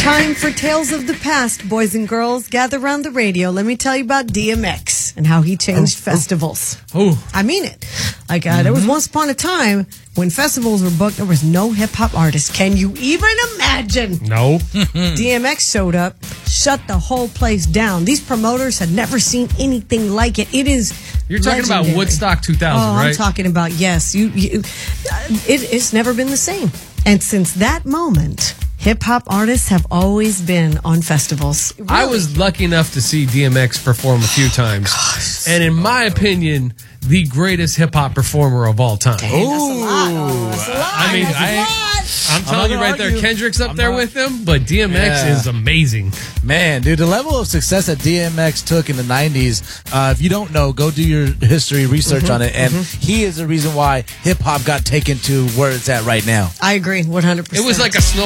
Time for Tales of the Past, boys and girls. Gather around the radio. Let me tell you about DMX and how he changed festivals. Oh, I mean it. Like, there was once upon a time when festivals were booked, there was no hip-hop artist. Can you even imagine? no. DMX showed up, shut the whole place down. These promoters had never seen anything like it. It is You're talking legendary. about Woodstock 2000, Oh, right? I'm talking about, yes. It's never been the same. And since that moment, hip-hop artists have always been on festivals. Really. I was lucky enough to see DMX perform a few times. And in my opinion, the greatest hip-hop performer of all time. Dang, that's a lot. Oh, that's a lot. I mean, That's a lot. I'm telling you right there, argue. Kendrick's up there with him, but DMX Yeah. is amazing. Man, dude, the level of success that DMX took in the 90s, if you don't know, go do your history research on it. And he is the reason why hip-hop got taken to where it's at right now. I agree, 100%. It was like a snow